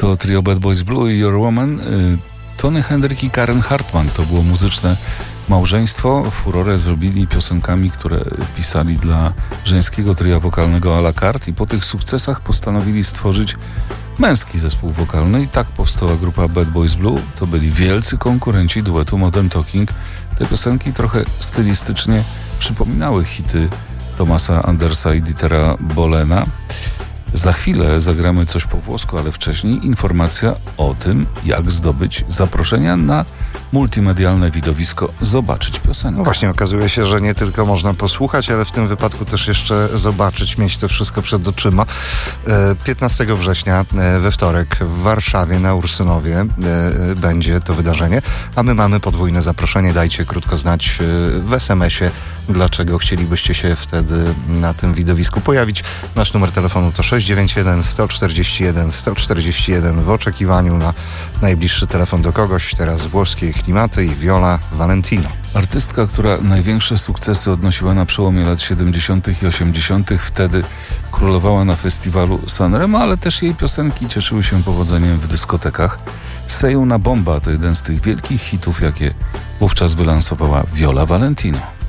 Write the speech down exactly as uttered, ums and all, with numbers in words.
To trio Bad Boys Blue i Your Woman. Tony Hendrik i Karen Hartman to było muzyczne małżeństwo. Furorę zrobili piosenkami, które pisali dla żeńskiego tria wokalnego a la carte i po tych sukcesach postanowili stworzyć męski zespół wokalny i tak powstała grupa Bad Boys Blue. To byli wielcy konkurenci duetu Modern Talking. Te piosenki trochę stylistycznie przypominały hity Thomasa Andersa i Dietera Bohlena. Za chwilę zagramy coś po włosku, ale wcześniej informacja o tym, jak zdobyć zaproszenia na multimedialne widowisko Zobaczyć Piosenkę. No właśnie, okazuje się, że nie tylko można posłuchać, ale w tym wypadku też jeszcze zobaczyć, mieć to wszystko przed oczyma. piętnastego września we wtorek w Warszawie na Ursynowie będzie to wydarzenie, a my mamy podwójne zaproszenie. Dajcie krótko znać w es em esie, dlaczego chcielibyście się wtedy na tym widowisku pojawić. Nasz numer telefonu to sześć dziewięć jeden sto czterdzieści jeden sto czterdzieści jeden w oczekiwaniu na najbliższy telefon do kogoś. Teraz włoskie klimaty i Viola Valentino. Artystka, która największe sukcesy odnosiła na przełomie lat siedemdziesiątych i osiemdziesiątych. Wtedy królowała na festiwalu Sanremo, ale też jej piosenki cieszyły się powodzeniem w dyskotekach. Say Una Bomba to jeden z tych wielkich hitów, jakie wówczas wylansowała Viola Valentino.